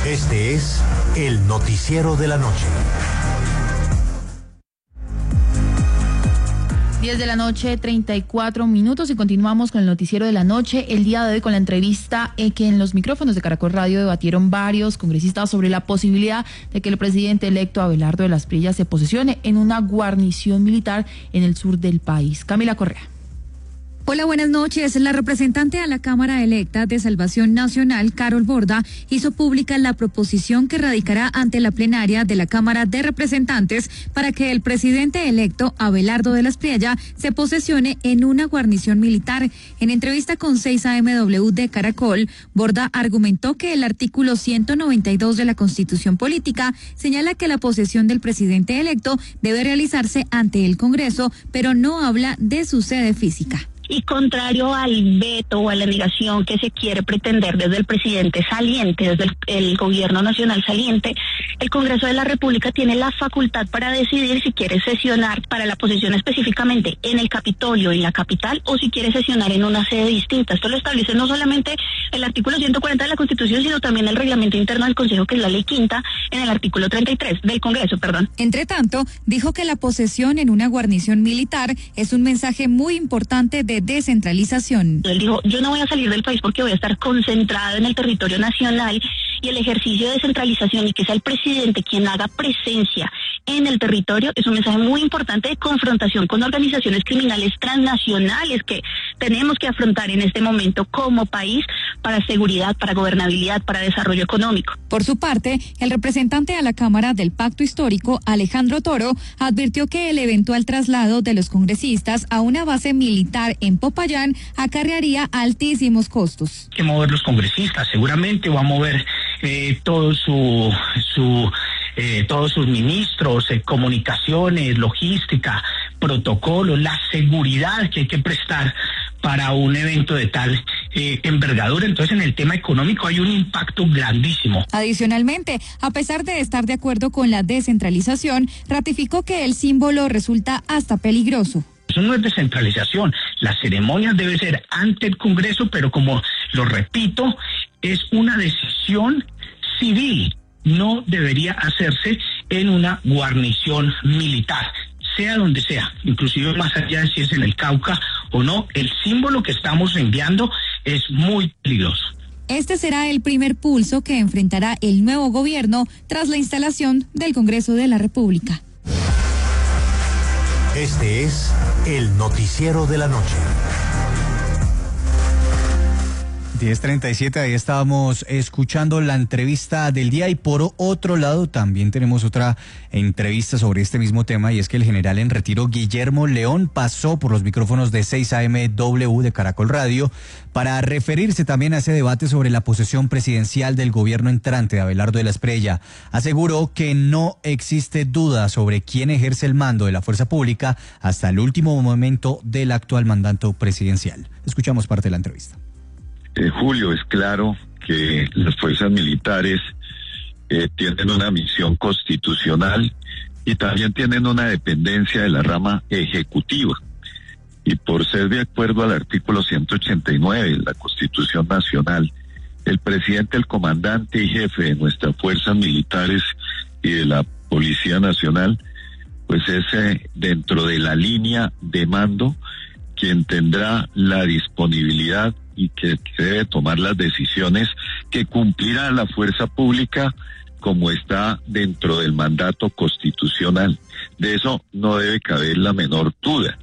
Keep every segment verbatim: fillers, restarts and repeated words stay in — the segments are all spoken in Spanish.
Este es el noticiero de la noche. diez de la noche, treinta y cuatro minutos, y continuamos con el noticiero de la noche. El día de hoy con la entrevista eh, que en los micrófonos de Caracol Radio debatieron varios congresistas sobre la posibilidad de que el presidente electo Abelardo de las Espriella se posesione en una guarnición militar en el sur del país. Camila Correa. Hola, buenas noches. La representante a la Cámara Electa de Salvación Nacional, Carol Borda, hizo pública la proposición que radicará ante la plenaria de la Cámara de Representantes para que el presidente electo, Abelardo de las Espriella, se posesione en una guarnición militar. En entrevista con seis A M W de Caracol, Borda argumentó que el artículo ciento noventa y dos de la Constitución Política señala que la posesión del presidente electo debe realizarse ante el Congreso, pero no habla de su sede física. Y contrario al veto o a la negación que se quiere pretender desde el presidente saliente, desde el, el gobierno nacional saliente, el Congreso de la República tiene la facultad para decidir si quiere sesionar para la posesión específicamente en el Capitolio, en la capital, o si quiere sesionar en una sede distinta. Esto lo establece no solamente el artículo ciento cuarenta de la Constitución, sino también el reglamento interno del Consejo, que es la ley quinta, en el artículo treinta y tres del Congreso, perdón. Entre tanto, dijo que la posesión en una guarnición militar es un mensaje muy importante de descentralización. Él dijo, yo no voy a salir del país porque voy a estar concentrado en el territorio nacional, y el ejercicio de descentralización y que sea el presidente quien haga presencia en el territorio es un mensaje muy importante de confrontación con organizaciones criminales transnacionales que tenemos que afrontar en este momento como país para seguridad, para gobernabilidad, para desarrollo económico. Por su parte, el representante a la Cámara del Pacto Histórico, Alejandro Toro, advirtió que el eventual traslado de los congresistas a una base militar en Popayán acarrearía altísimos costos. Hay que mover los congresistas, seguramente va a mover eh, todo su, su eh, todos sus ministros, eh, comunicaciones, logística, protocolos, la seguridad que hay que prestar para un evento de tal eh, envergadura. Entonces, en el tema económico hay un impacto grandísimo. Adicionalmente, a pesar de estar de acuerdo con la descentralización, ratificó que el símbolo resulta hasta peligroso. Eso no es descentralización. Las ceremonias deben ser ante el Congreso, pero como lo repito, es una decisión civil. No debería hacerse en una guarnición militar, sea donde sea, inclusive más allá de si es en el Cauca o no. El símbolo que estamos enviando es muy peligroso. Este será el primer pulso que enfrentará el nuevo gobierno tras la instalación del Congreso de la República. Este es el noticiero de la noche. diez treinta y siete, ahí estábamos escuchando la entrevista del día, y por otro lado también tenemos otra entrevista sobre este mismo tema, y es que el general en retiro Guillermo León pasó por los micrófonos de seis A M W de Caracol Radio para referirse también a ese debate sobre la posesión presidencial del gobierno entrante de Abelardo de las Espriella. Aseguró que no existe duda sobre quién ejerce el mando de la fuerza pública hasta el último momento del actual mandato presidencial. Escuchamos parte de la entrevista. Eh, Julio, es claro que las fuerzas militares eh, tienen una misión constitucional y también tienen una dependencia de la rama ejecutiva. Y por ser de acuerdo al artículo ciento ochenta y nueve de la Constitución Nacional, el presidente, el comandante y jefe de nuestras fuerzas militares y de la Policía Nacional, pues es eh, dentro de la línea de mando quien tendrá la disponibilidad y que debe tomar las decisiones que cumplirá la fuerza pública como está dentro del mandato constitucional. De eso no debe caber la menor duda.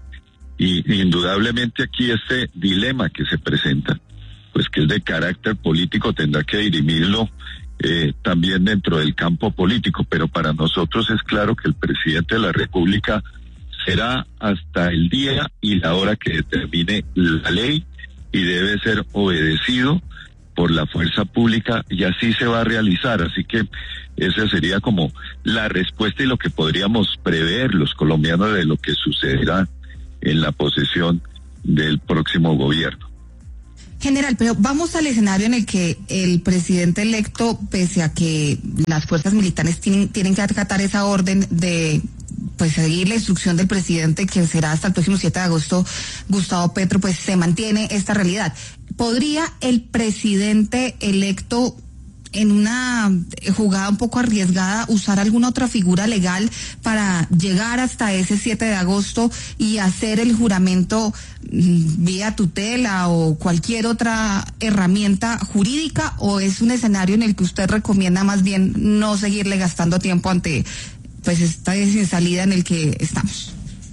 Y indudablemente aquí este dilema que se presenta, pues que es de carácter político, tendrá que dirimirlo eh, también dentro del campo político, pero para nosotros es claro que el presidente de la República será hasta el día y la hora que determine la ley, y debe ser obedecido por la fuerza pública, y así se va a realizar. Así que esa sería como la respuesta y lo que podríamos prever los colombianos de lo que sucederá en la posesión del próximo gobierno. General, pero vamos al escenario en el que el presidente electo, pese a que las fuerzas militares tienen, tienen que acatar esa orden de pues seguir la instrucción del presidente, que será hasta el próximo siete de agosto, Gustavo Petro, pues se mantiene esta realidad. ¿Podría el presidente electo en una jugada un poco arriesgada, usar alguna otra figura legal para llegar hasta ese siete de agosto y hacer el juramento mmm, vía tutela o cualquier otra herramienta jurídica, o es un escenario en el que usted recomienda más bien no seguirle gastando tiempo ante pues esta sin salida en el que estamos?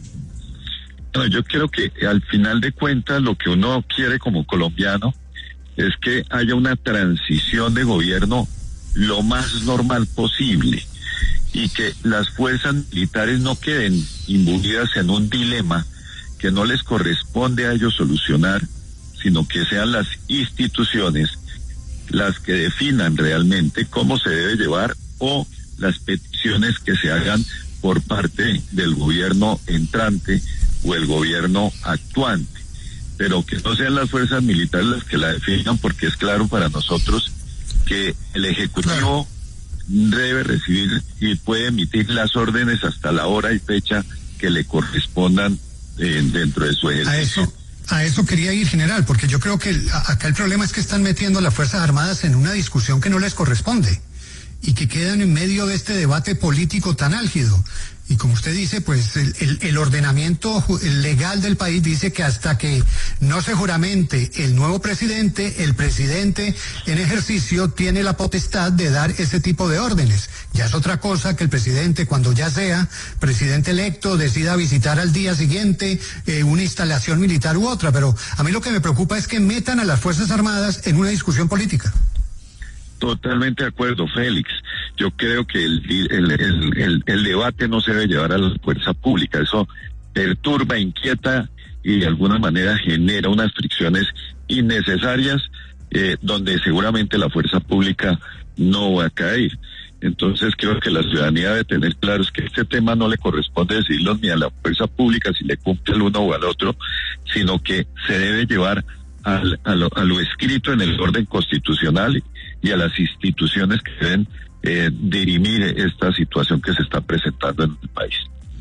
No, yo creo que al final de cuentas lo que uno quiere como colombiano es que haya una transición de gobierno lo más normal posible y que las fuerzas militares no queden imbuidas en un dilema que no les corresponde a ellos solucionar, sino que sean las instituciones las que definan realmente cómo se debe llevar, o las peticiones que se hagan por parte del gobierno entrante o el gobierno actuante, pero que no sean las fuerzas militares las que la definan, porque es claro para nosotros que el Ejecutivo debe recibir y puede emitir las órdenes hasta la hora y fecha que le correspondan eh, dentro de su ejercicio. A eso, a eso quería ir, general, porque yo creo que el, acá el problema es que están metiendo a las Fuerzas Armadas en una discusión que no les corresponde y que quedan en medio de este debate político tan álgido. Y como usted dice, pues el, el, el ordenamiento legal del país dice que hasta que no se juramente el nuevo presidente, el presidente en ejercicio tiene la potestad de dar ese tipo de órdenes. Ya es otra cosa que el presidente, cuando ya sea presidente electo, decida visitar al día siguiente eh, una instalación militar u otra. Pero a mí lo que me preocupa es que metan a las Fuerzas Armadas en una discusión política. Totalmente de acuerdo, Félix. Yo creo que el, el, el, el, el debate no se debe llevar a la fuerza pública. Eso perturba, inquieta y de alguna manera genera unas fricciones innecesarias eh, donde seguramente la fuerza pública no va a caer. Entonces creo que la ciudadanía debe tener claro que este tema no le corresponde decidirlo ni a la fuerza pública si le cumple al uno o al otro, sino que se debe llevar al, a, lo, a lo escrito en el orden constitucional y a las instituciones que deben eh, dirimir esta situación que se está presentando en el país.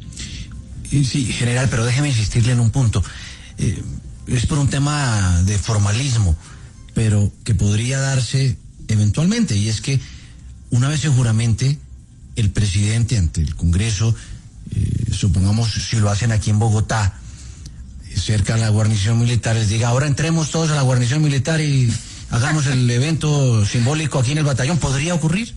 Sí, general, pero déjeme insistirle en un punto. Eh, es por un tema de formalismo, pero que podría darse eventualmente, y es que una vez se juramente, el presidente ante el Congreso, eh, supongamos si lo hacen aquí en Bogotá, cerca de la guarnición militar, les diga, ahora entremos todos a la guarnición militar y hagamos el evento simbólico aquí en el batallón, ¿podría ocurrir?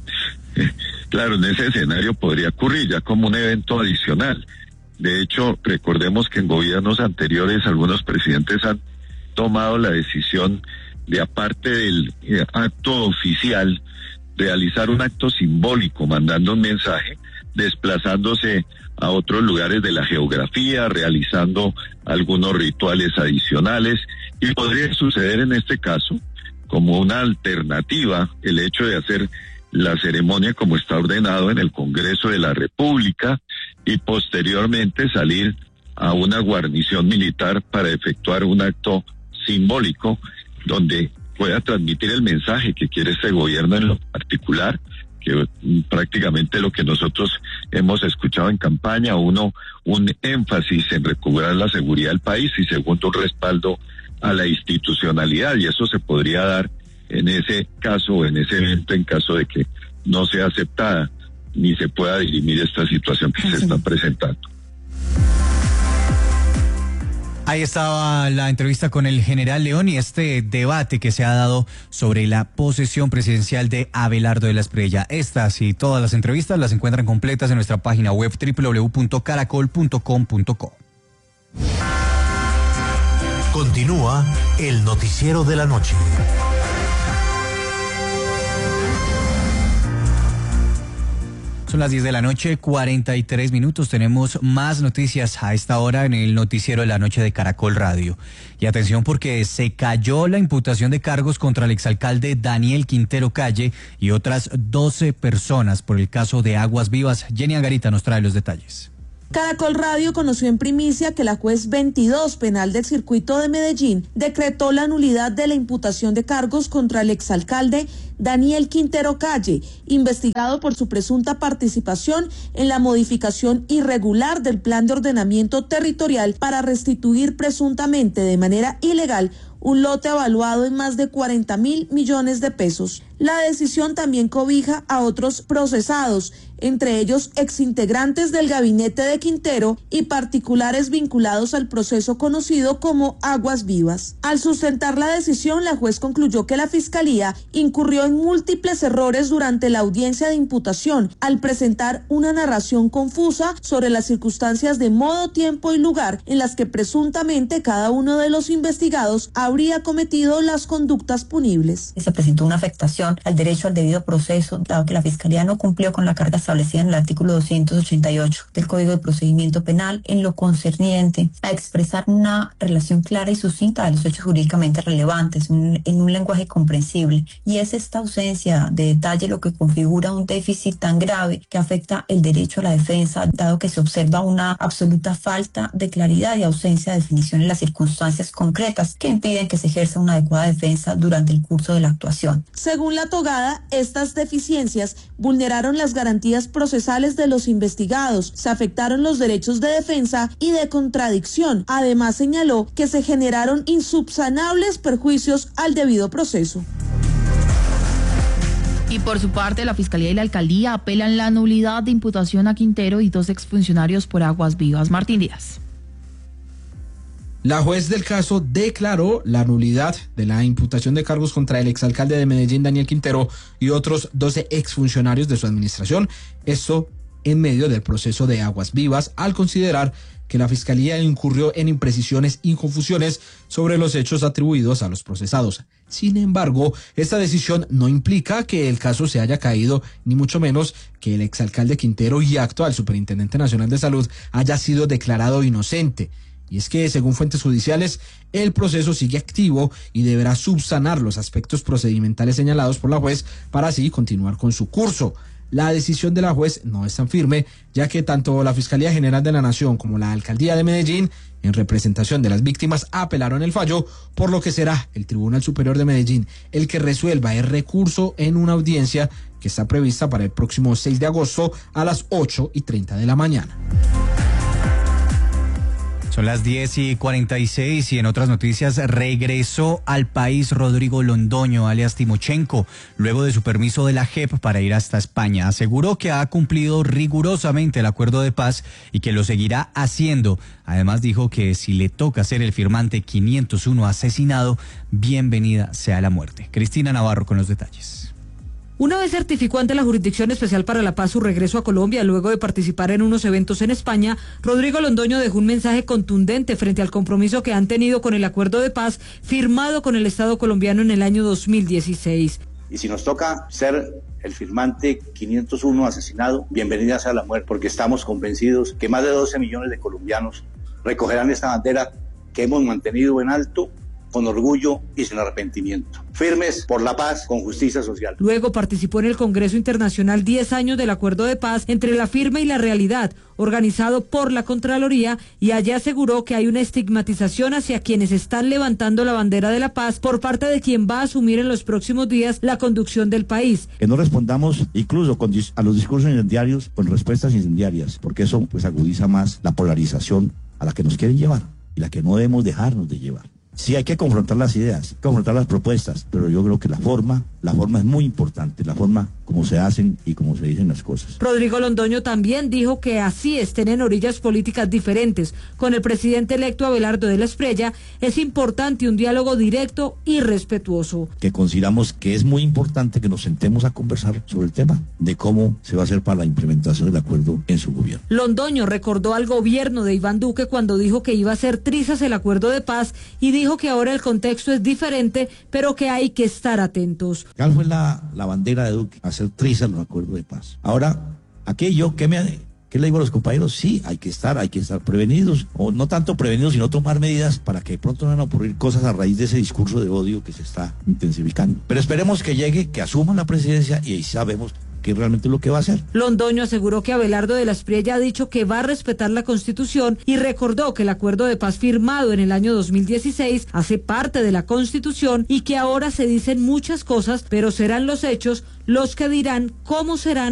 Claro, en ese escenario podría ocurrir ya como un evento adicional. De hecho, recordemos que en gobiernos anteriores algunos presidentes han tomado la decisión de, aparte del eh, acto oficial, realizar un acto simbólico, mandando un mensaje, desplazándose a otros lugares de la geografía, realizando algunos rituales adicionales, y podría suceder en este caso como una alternativa el hecho de hacer la ceremonia como está ordenado en el Congreso de la República y posteriormente salir a una guarnición militar para efectuar un acto simbólico donde pueda transmitir el mensaje que quiere este gobierno en lo particular, que prácticamente lo que nosotros hemos escuchado en campaña, uno, un énfasis en recobrar la seguridad del país y segundo, un respaldo a la institucionalidad, y eso se podría dar en ese caso o en ese evento en caso de que no sea aceptada ni se pueda dirimir esta situación que se está presentando. Ahí estaba la entrevista con el general León y este debate que se ha dado sobre la posesión presidencial de Abelardo de la Espriella. Estas y todas las entrevistas las encuentran completas en nuestra página web doble u doble u doble u punto caracol punto com punto co. Continúa el noticiero de la noche. Son las diez de la noche, cuarenta y tres minutos. Tenemos más noticias a esta hora en el noticiero de la noche de Caracol Radio. Y atención porque se cayó la imputación de cargos contra el exalcalde Daniel Quintero Calle y otras doce personas por el caso de Aguas Vivas. Jenny Angarita nos trae los detalles. Caracol Radio conoció en primicia que la juez veintidós penal del circuito de Medellín decretó la nulidad de la imputación de cargos contra el exalcalde Daniel Quintero Calle, investigado por su presunta participación en la modificación irregular del plan de ordenamiento territorial para restituir presuntamente de manera ilegal un lote evaluado en más de cuarenta mil millones de pesos. La decisión también cobija a otros procesados, entre ellos exintegrantes del gabinete de Quintero y particulares vinculados al proceso conocido como Aguas Vivas. Al sustentar la decisión, la juez concluyó que la Fiscalía incurrió en múltiples errores durante la audiencia de imputación al presentar una narración confusa sobre las circunstancias de modo, tiempo y lugar en las que presuntamente cada uno de los investigados habría cometido las conductas punibles. Se presentó una afectación al derecho al debido proceso, dado que la Fiscalía no cumplió con la carga establecida en el artículo doscientos ochenta y ocho del Código de Procedimiento Penal en lo concerniente a expresar una relación clara y sucinta de los hechos jurídicamente relevantes un, en un lenguaje comprensible. Y es esta ausencia de detalle lo que configura un déficit tan grave que afecta el derecho a la defensa, dado que se observa una absoluta falta de claridad y ausencia de definición en las circunstancias concretas que impiden que se ejerza una adecuada defensa durante el curso de la actuación. Según la togada, estas deficiencias vulneraron las garantías procesales de los investigados, se afectaron los derechos de defensa y de contradicción. Además, señaló que se generaron insubsanables perjuicios al debido proceso. Y por su parte, la Fiscalía y la Alcaldía apelan la nulidad de imputación a Quintero y dos exfuncionarios por Aguas Vivas. Martín Díaz. La juez del caso declaró la nulidad de la imputación de cargos contra el exalcalde de Medellín, Daniel Quintero, y otros doce exfuncionarios de su administración. Esto en medio del proceso de Aguas Vivas, al considerar que la Fiscalía incurrió en imprecisiones y confusiones sobre los hechos atribuidos a los procesados. Sin embargo, esta decisión no implica que el caso se haya caído, ni mucho menos que el exalcalde Quintero y actual superintendente nacional de salud haya sido declarado inocente. Y es que, según fuentes judiciales, el proceso sigue activo y deberá subsanar los aspectos procedimentales señalados por la juez para así continuar con su curso. La decisión de la juez no es tan firme, ya que tanto la Fiscalía General de la Nación como la Alcaldía de Medellín, en representación de las víctimas, apelaron el fallo, por lo que será el Tribunal Superior de Medellín el que resuelva el recurso en una audiencia que está prevista para el próximo seis de agosto a las ocho y treinta de la mañana. Son las diez y cuarenta y seis y en otras noticias regresó al país Rodrigo Londoño, alias Timochenko, luego de su permiso de la J E P para ir hasta España. Aseguró que ha cumplido rigurosamente el acuerdo de paz y que lo seguirá haciendo. Además dijo que si le toca ser el firmante quinientos uno asesinado, bienvenida sea la muerte. Cristina Navarro con los detalles. Una vez certificó ante la Jurisdicción Especial para la Paz su regreso a Colombia luego de participar en unos eventos en España, Rodrigo Londoño dejó un mensaje contundente frente al compromiso que han tenido con el acuerdo de paz firmado con el Estado colombiano en el año dos mil dieciséis. Y si nos toca ser el firmante quinientos uno asesinado, bienvenida sea la muerte, porque estamos convencidos que más de doce millones de colombianos recogerán esta bandera que hemos mantenido en alto con orgullo y sin arrepentimiento. Firmes por la paz con justicia social. Luego participó en el Congreso Internacional diez años del Acuerdo de Paz entre la firma y la realidad, organizado por la Contraloría, y allá aseguró que hay una estigmatización hacia quienes están levantando la bandera de la paz por parte de quien va a asumir en los próximos días la conducción del país. Que no respondamos incluso con, a los discursos incendiarios con respuestas incendiarias, porque eso pues agudiza más la polarización a la que nos quieren llevar y la que no debemos dejarnos de llevar. Sí, hay que confrontar las ideas, confrontar las propuestas, pero yo creo que la forma, la forma es muy importante, la forma como se hacen y como se dicen las cosas. Rodrigo Londoño también dijo que así estén en orillas políticas diferentes con el presidente electo Abelardo de la Espriella, es importante un diálogo directo y respetuoso. Que consideramos que es muy importante que nos sentemos a conversar sobre el tema de cómo se va a hacer para la implementación del acuerdo en su gobierno. Londoño recordó al gobierno de Iván Duque cuando dijo que iba a hacer trizas el acuerdo de paz y dijo Dijo que ahora el contexto es diferente, pero que hay que estar atentos. ¿Cuál fue la, la bandera de Duque? Hacer trizas los acuerdos de paz. Ahora, aquello, ¿qué, me, ¿qué le digo a los compañeros? Sí, hay que estar, hay que estar prevenidos, o no tanto prevenidos, sino tomar medidas para que pronto no van a ocurrir cosas a raíz de ese discurso de odio que se está intensificando. Pero esperemos que llegue, que asuman la presidencia y ahí sabemos que realmente es lo que va a hacer. Londoño aseguró que Abelardo de la Espriella ha dicho que va a respetar la Constitución y recordó que el acuerdo de paz firmado en el año dos mil dieciséis hace parte de la Constitución y que ahora se dicen muchas cosas, pero serán los hechos los que dirán cómo serán